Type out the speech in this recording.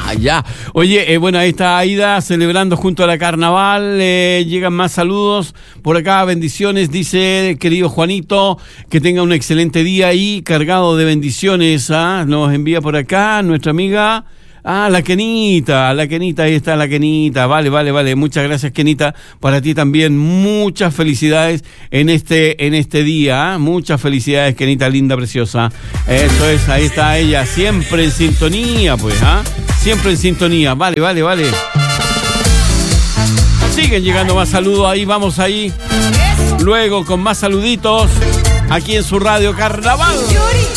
Ya. Oye, bueno, ahí está Aida celebrando junto a la carnaval. Llegan más saludos por acá. Bendiciones, dice querido Juanito. Que tenga un excelente día ahí, cargado de bendiciones. Nos envía por acá nuestra amiga. La Kenita, ahí está la Kenita. Vale. Muchas gracias, Kenita. Para ti también, muchas felicidades en este día. Muchas felicidades, Kenita, linda, preciosa. Eso es, ahí está ella, siempre en sintonía, pues, siempre en sintonía. Vale. Siguen llegando más saludos ahí, vamos ahí. Luego con más saluditos aquí en su radio Carnaval.